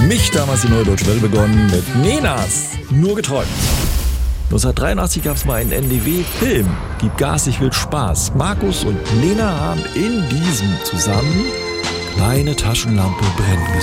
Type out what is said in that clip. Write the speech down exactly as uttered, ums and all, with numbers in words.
mich damals die Neue Deutsche Welle begonnen mit Nenas Nur geträumt. neunzehnhundertdreiundachtzig gab es mal einen N D W-Film, Gib Gas, ich will Spaß. Markus und Nena haben in diesem zusammen Kleine Taschenlampe brennen gesungen.